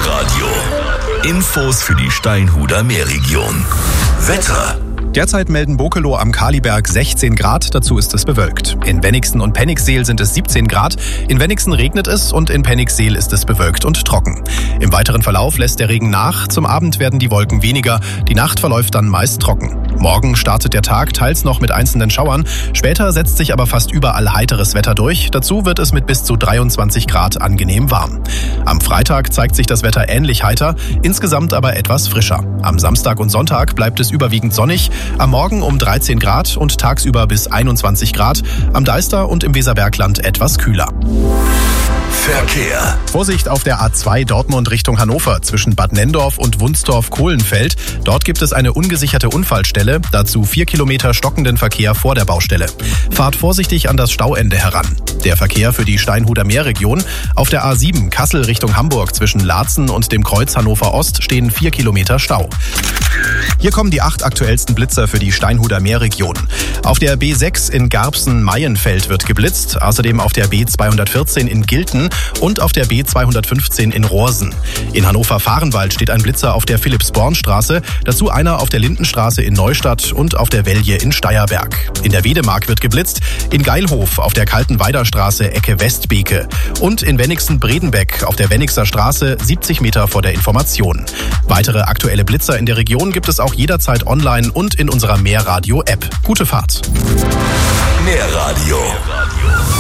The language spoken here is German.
Meerradio. Infos für die Steinhuder Meerregion. Wetter. Derzeit melden Bokelow am Kaliberg 16 Grad, dazu ist es bewölkt. In Wenigsen und Pennigseel sind es 17 Grad, in Wenigsen regnet es und in Pennigseel ist es bewölkt und trocken. Im weiteren Verlauf lässt der Regen nach, zum Abend werden die Wolken weniger, die Nacht verläuft dann meist trocken. Morgen startet der Tag teils noch mit einzelnen Schauern, später setzt sich aber fast überall heiteres Wetter durch, dazu wird es mit bis zu 23 Grad angenehm warm. Am Freitag zeigt sich das Wetter ähnlich heiter, insgesamt aber etwas frischer. Am Samstag und Sonntag bleibt es überwiegend sonnig, am Morgen um 13 Grad und tagsüber bis 21 Grad, am Deister und im Weserbergland etwas kühler. Verkehr. Vorsicht auf der A2 Dortmund Richtung Hannover zwischen Bad Nenndorf und Wunstorf-Kohlenfeld. Dort gibt es eine ungesicherte Unfallstelle, dazu 4 Kilometer stockenden Verkehr vor der Baustelle. Fahrt vorsichtig an das Stauende heran. Der Verkehr für die Steinhuder Meerregion. Auf der A7 Kassel Richtung Hamburg zwischen Laatzen und dem Kreuz Hannover Ost stehen 4 Kilometer Stau. Hier kommen die 8 aktuellsten Blitzer für die Steinhuder Meerregion. Auf der B6 in Garbsen-Maienfeld wird geblitzt, außerdem auf der B214 in Gilten und auf der B215 in Rohrsen. In Hannover-Fahrenwald steht ein Blitzer auf der Philipps-Born-Straße, dazu einer auf der Lindenstraße in Neustadt und auf der Velje in Steierberg. In der Wedemark wird geblitzt, in Geilhof auf der Kaltenweider-Straße Ecke Westbeke und in Wenigsen-Bredenbeck auf der Wennigser Straße 70 Meter vor der Information. Weitere aktuelle Blitzer in der Region gibt es auch jederzeit online und in unserer Meerradio-App. Gute Fahrt! Meerradio.